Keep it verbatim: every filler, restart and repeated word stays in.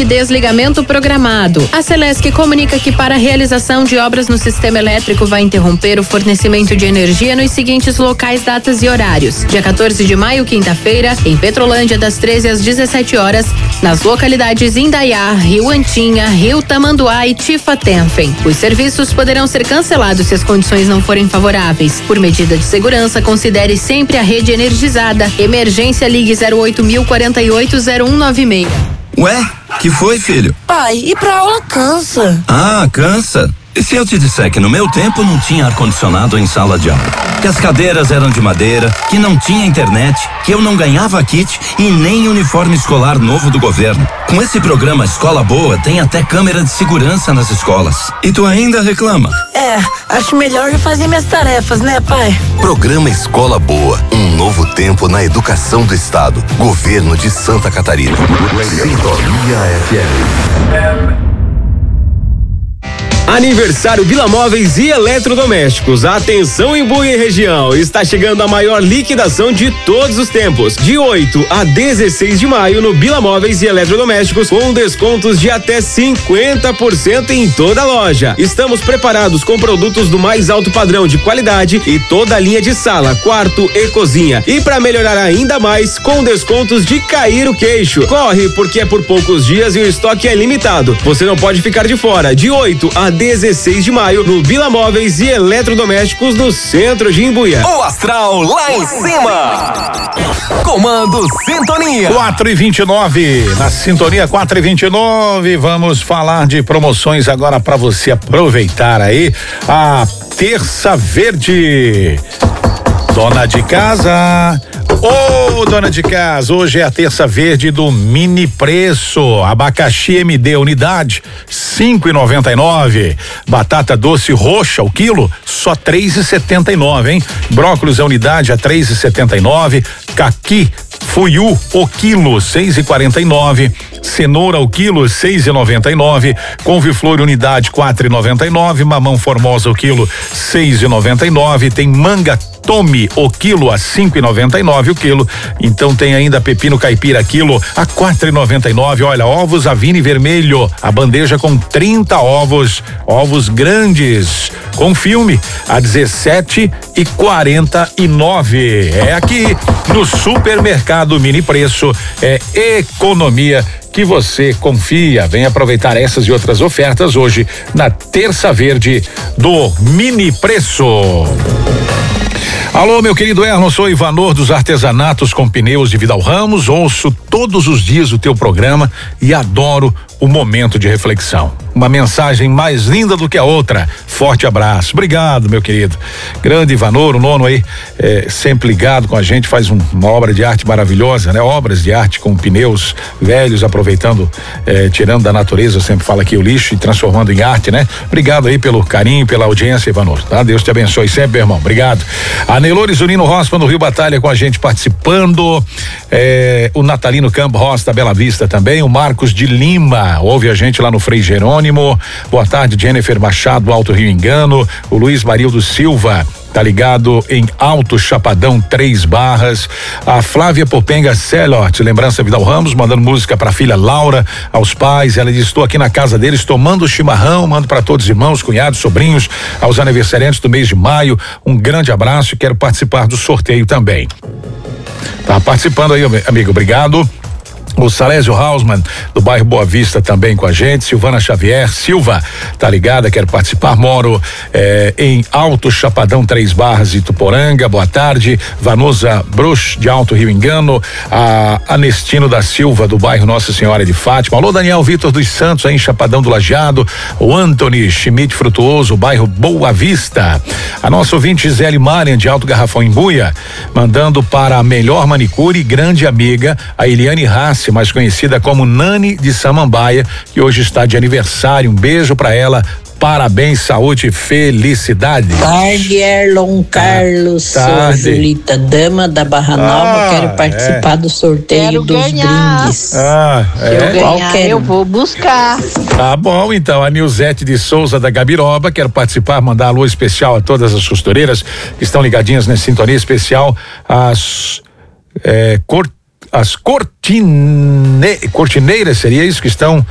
Celesc desligamento programado. A Celesc comunica que para a realização de obras no sistema elétrico vai interromper o fornecimento de energia nos seguintes locais, datas e horários. Dia quatorze de maio, quinta-feira, em Petrolândia, das treze às dezessete horas, nas localidades Indaiá, Rio Antinha, Rio Tamanduá e Tifa-Tenfen. Os serviços poderão ser cancelados se as condições não forem favoráveis. Por medida de segurança, considere sempre a rede energizada. Emergência, ligue zero oito mil quarenta e oito zero um nove seis. Ué, que foi, filho? Pai, ir pra aula cansa. Ah, cansa? E se eu te disser que no meu tempo não tinha ar-condicionado em sala de aula? Que as cadeiras eram de madeira, que não tinha internet, que eu não ganhava kit e nem uniforme escolar novo do governo. Com esse programa Escola Boa, tem até câmera de segurança nas escolas. E tu ainda reclama? É, acho melhor eu fazer minhas tarefas, né, pai? Programa Escola Boa, um novo tempo na educação do estado. Governo de Santa Catarina. Sintonia F M. Aniversário Vila Móveis e Eletrodomésticos. Atenção, Imbuí e região. Está chegando a maior liquidação de todos os tempos. De oito a dezesseis de maio no Vila Móveis e Eletrodomésticos, com descontos de até cinquenta por cento em toda a loja. Estamos preparados com produtos do mais alto padrão de qualidade e toda a linha de sala, quarto e cozinha. E para melhorar ainda mais, com descontos de cair o queixo. Corre, porque é por poucos dias e o estoque é limitado. Você não pode ficar de fora. De oito a dezesseis de maio no Vila Móveis e Eletrodomésticos, no centro de Imbuia. O astral lá em cima. Comando Sintonia. quatro e vinte e nove, na Sintonia quatro e vinte e nove, vamos falar de promoções agora para você aproveitar aí a Terça Verde. Dona de casa, ô oh, dona de casa, hoje é a Terça Verde do mini preço. Abacaxi M D unidade cinco e noventa e nove. Batata doce roxa o quilo só três e setenta e nove, hein? Brócolis a unidade a três e setenta e nove. Caqui fuiu o quilo seis e quarenta e nove. Cenoura o quilo seis e noventa e nove. Couve-flor unidade quatro e noventa e nove. Mamão formosa o quilo seis e noventa e nove. Tem manga Tome o quilo a cinco e noventa e nove o quilo. Então tem ainda pepino caipira quilo a quatro e noventa e nove. Olha, ovos Avini vermelho, a bandeja com trinta ovos, ovos grandes com filme a dezessete e quarenta e nove. É aqui no Supermercado Mini Preço, é economia que você confia. Vem aproveitar essas e outras ofertas hoje na Terça Verde do Mini Preço. Alô, meu querido Erlon, sou Ivanor dos Artesanatos com Pneus de Vidal Ramos. Ouço todos os dias o teu programa e adoro o momento de reflexão. Uma mensagem mais linda do que a outra. Forte abraço. Obrigado, meu querido. Grande Ivanor, o nono aí, é, sempre ligado com a gente, faz um, uma obra de arte maravilhosa, né? Obras de arte com pneus velhos, aproveitando, é, tirando da natureza, eu sempre falo aqui, o lixo e transformando em arte, né? Obrigado aí pelo carinho, pela audiência, Ivanor, tá? Deus te abençoe sempre, meu irmão. Obrigado. A Neylor Zunino Rospa no Rio Batalha com a gente participando, é, o Natalino Campo Roça da Bela Vista também, o Marcos de Lima ouve a gente lá no Frei Jerônimo. Boa tarde, Jennifer Machado, Alto Rio Engano. O Luiz Marildo Silva tá ligado em Alto Chapadão, Três Barras. A Flávia Popenga Celort, lembrança Vidal Ramos, mandando música pra filha Laura, aos pais. Ela diz: estou aqui na casa deles tomando chimarrão, mando para todos os irmãos, cunhados, sobrinhos, aos aniversariantes do mês de maio. Um grande abraço e quero participar do sorteio também. Tá participando aí, amigo, obrigado. O Salésio Hausmann, do bairro Boa Vista, também com a gente. Silvana Xavier Silva, tá ligada, quero participar. Moro eh, em Alto Chapadão, Três Barras, Ituporanga. Boa tarde. Vanusa Bruch, de Alto Rio Engano. A Anestino da Silva, do bairro Nossa Senhora de Fátima. Alô, Daniel Vitor dos Santos, aí em Chapadão do Lajeado. O Anthony Schmidt Frutuoso, bairro Boa Vista. A nossa ouvinte Gisele Marian, de Alto Garrafão, em Buia, mandando para a melhor manicure e grande amiga, a Eliane Haas, mais conhecida como Nani de Samambaia, que hoje está de aniversário. Um beijo para ela. Parabéns, saúde e felicidade. Tarde, Erlon Carlos, sou Julita Dama da Barra Nova, ah, quero participar é. do sorteio quero dos ganhar. brindes. Ah, Se é. eu ganhar, eu vou buscar. Tá bom, então, a Nilzete de Souza da Gabiroba, quero participar, mandar alô especial a todas as costureiras que estão ligadinhas nessa sintonia especial, as é, cor, as cortine, cortineiras, seria isso, que estão